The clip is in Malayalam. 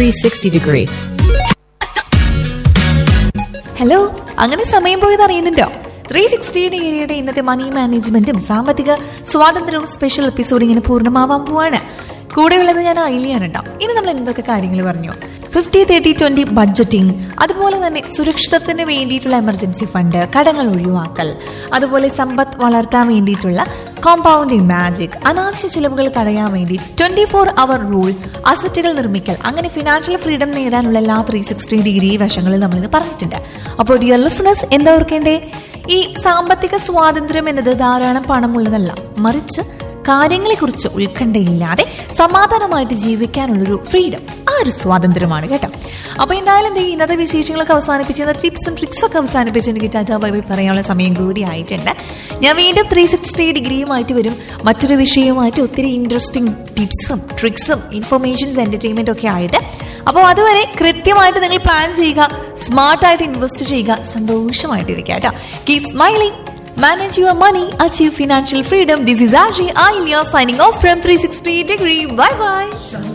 360 degree. ഹലോ, അങ്ങനെ സമയം പോയത് അറിയുന്നുണ്ടോ? 360 ഡിഗ്രിയുടെ ഇന്നത്തെ മണി മാനേജ്മെന്റും സാമ്പത്തിക സ്വാതന്ത്ര്യവും സ്പെഷ്യൽ എപ്പിസോഡ് ഇങ്ങനെ പൂർണ്ണമാവാൻ പോവാണ്. കൂടെയുള്ളത് ഞാൻ അയിലിയാണ് കേട്ടോ. ഇനി നമ്മൾ എന്തൊക്കെ കാര്യങ്ങൾ പറഞ്ഞു? 50-30-20 ബഡ്ജറ്റിംഗ്, അതുപോലെ തന്നെ സുരക്ഷിതത്തിന് വേണ്ടിയിട്ടുള്ള എമർജൻസി ഫണ്ട്, കടങ്ങൾ ഒഴിവാക്കൽ, അതുപോലെ സമ്പത്ത് വളർത്താൻ വേണ്ടിയിട്ടുള്ള കോമ്പൗണ്ടിങ് മാജിക്, അനാവശ്യ ചിലവുകൾ തടയാൻ വേണ്ടി 24-hour റൂൾ, അസറ്റുകൾ നിർമ്മിക്കൽ, അങ്ങനെ ഫിനാൻഷ്യൽ ഫ്രീഡം നേടാനുള്ള എല്ലാ 360 ഡിഗ്രി വശങ്ങളിൽ നമ്മളിന്ന് പറഞ്ഞിട്ടുണ്ട്. അപ്പോൾ ഡിയർ ലിസണേഴ്സ്, എന്താ ഓർക്കേണ്ടേ? ഈ സാമ്പത്തിക സ്വാതന്ത്ര്യം എന്നത് ധാരാളം പണമുള്ളതല്ല, മറിച്ച് കാര്യങ്ങളെക്കുറിച്ച് ഉത്കണ്ഠയില്ലാതെ സമാധാനമായിട്ട് ജീവിക്കാനുള്ളൊരു ഫ്രീഡം, ആ ഒരു സ്വാതന്ത്ര്യമാണ് കേട്ടോ. അപ്പൊ എന്തായാലും ഇന്നത്തെ വിശേഷങ്ങളൊക്കെ അവസാനിപ്പിച്ച് ടിപ്സും ട്രിക്സ് ഒക്കെ അവസാനിപ്പിച്ച് എനിക്ക് ടാറ്റാ ബൈ ബൈ പറയാനുള്ള സമയം കൂടി ആയിട്ടുണ്ട്. ഞാൻ വീണ്ടും 360 ഡിഗ്രിയുമായിട്ട് വരും, മറ്റൊരു വിഷയവുമായിട്ട്, ഒത്തിരി ഇൻട്രസ്റ്റിംഗ് ടിപ്സും ട്രിക്സും ഇൻഫർമേഷൻസ് എന്റർടൈൻമെന്റ് ഒക്കെ ആയിട്ട്. അപ്പോൾ അതുവരെ കൃത്യമായിട്ട് നിങ്ങൾ പ്ലാൻ ചെയ്യുക, സ്മാർട്ടായിട്ട് ഇൻവെസ്റ്റ് ചെയ്യുക, സന്തോഷമായിട്ടിരിക്കുക കേട്ടോ. Keep smiling. Manage your money, achieve financial freedom. This is RJ Ailia signing off from 360 degree. Bye bye.